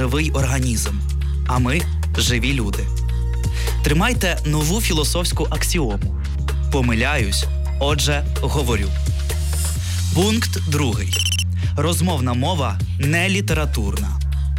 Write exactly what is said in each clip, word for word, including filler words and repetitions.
живий організм, а ми – живі люди. Тримайте нову філософську аксіому. Помиляюсь, отже, говорю. Пункт другий. Розмовна мова не літературна.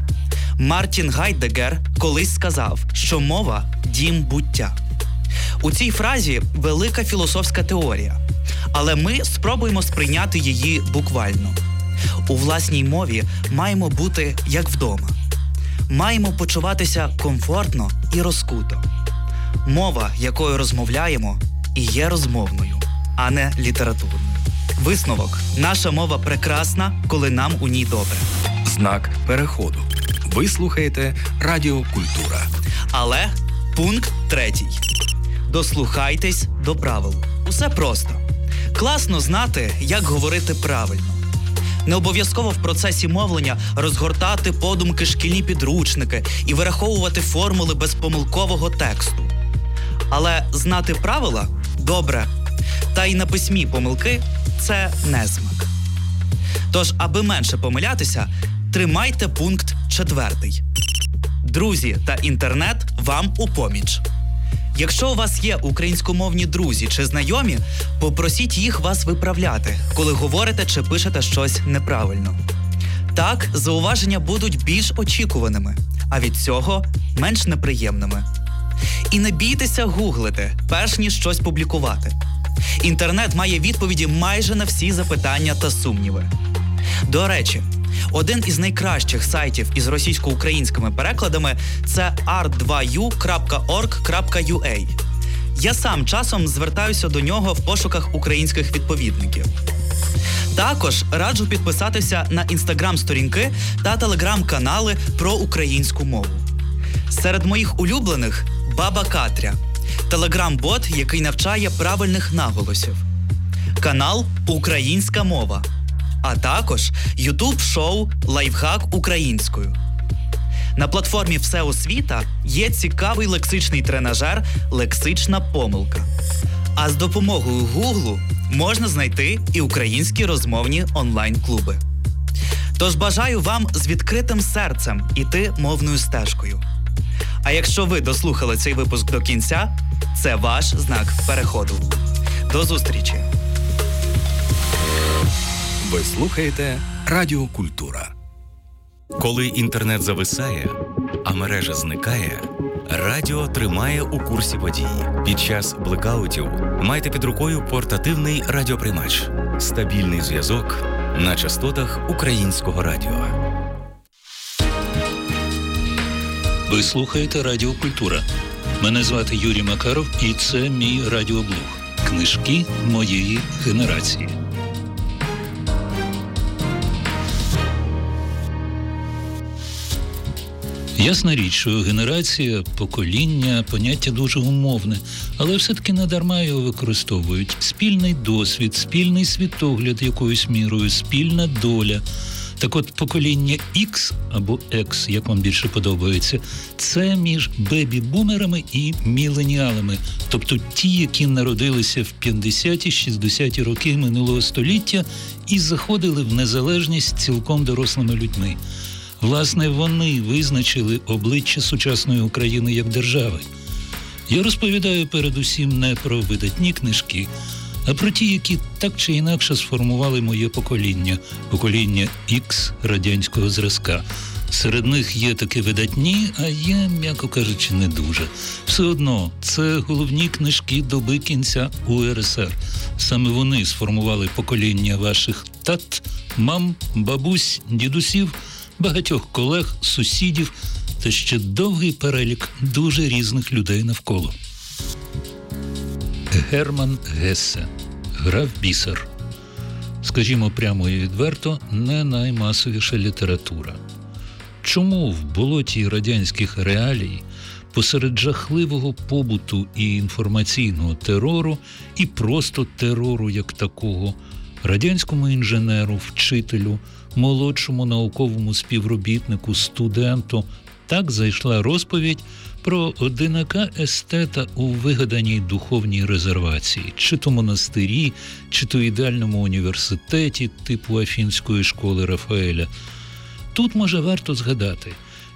Мартін Гайдеггер колись сказав, що мова – дім буття. У цій фразі велика філософська теорія, але ми спробуємо сприйняти її буквально. У власній мові маємо бути як вдома. Маємо почуватися комфортно і розкуто. Мова, якою розмовляємо, і є розмовною, а не літературною. Висновок. Наша мова прекрасна, коли нам у ній добре. Знак переходу. Ви слухаєте Радіо Культура. Але пункт третій. Дослухайтесь до правил. Усе просто. Класно знати, як говорити правильно. Не обов'язково в процесі мовлення розгортати подумки шкільні підручники і вираховувати формули безпомилкового тексту. Але знати правила – добре. Та й на письмі помилки – це несмак. Тож, аби менше помилятися, тримайте пункт четвертий. Друзі та інтернет вам у поміч. Якщо у вас є українськомовні друзі чи знайомі, попросіть їх вас виправляти, коли говорите чи пишете щось неправильно. Так, зауваження будуть більш очікуваними, а від цього – менш неприємними. І не бійтеся гуглити, перш ніж щось публікувати. Інтернет має відповіді майже на всі запитання та сумніви. До речі, один із найкращих сайтів із російсько-українськими перекладами – це арт два ю крапка орг крапка ю а. Я сам часом звертаюся до нього в пошуках українських відповідників. Також раджу підписатися на інстаграм-сторінки та телеграм-канали про українську мову. Серед моїх улюблених – Баба Катря – телеграм-бот, який навчає правильних наголосів. Канал «Українська мова». А також ютуб-шоу «Лайфхак українською». На платформі «Всеосвіта» є цікавий лексичний тренажер «Лексична помилка». А з допомогою Гуглу можна знайти і українські розмовні онлайн-клуби. Тож бажаю вам з відкритим серцем іти мовною стежкою. А якщо ви дослухали цей випуск до кінця, це ваш знак переходу. До зустрічі! Ви слухаєте Радіо Культура. Коли інтернет зависає, а мережа зникає, радіо тримає у курсі подій. Під час блекаутів майте під рукою портативний радіоприймач. Стабільний зв'язок на частотах українського радіо. Ви слухаєте Радіо Культура. Мене звати Юрій Макаров, і це мій радіоблог. Книжки моєї генерації. Ясна річ, що генерація, покоління – поняття дуже умовне, але все-таки не дарма його використовують. Спільний досвід, спільний світогляд якоюсь мірою, спільна доля. Так от, покоління X або X, як вам більше подобається, це між бебі-бумерами і міленіалами, тобто ті, які народилися в п'ятдесяті-шістдесяті роки минулого століття і заходили в незалежність цілком дорослими людьми. Власне, вони визначили обличчя сучасної України як держави. Я розповідаю передусім не про видатні книжки, а про ті, які так чи інакше сформували моє покоління, покоління X радянського зразка. Серед них є такі видатні, а є, м'яко кажучи, не дуже. Все одно, це головні книжки доби кінця У Ер Ес Ер. Саме вони сформували покоління ваших тат, мам, бабусь, дідусів, багатьох колег, сусідів та ще довгий перелік дуже різних людей навколо. Герман Гессе. Граф Бісер. Скажімо прямо і відверто, не наймасовіша література. Чому в болоті радянських реалій, посеред жахливого побуту і інформаційного терору, і просто терору як такого, радянському інженеру, вчителю, молодшому науковому співробітнику, студенту так зайшла розповідь про одинака естета у вигаданій духовній резервації, чи то монастирі, чи то ідеальному університеті типу Афінської школи Рафаеля. Тут, може, варто згадати –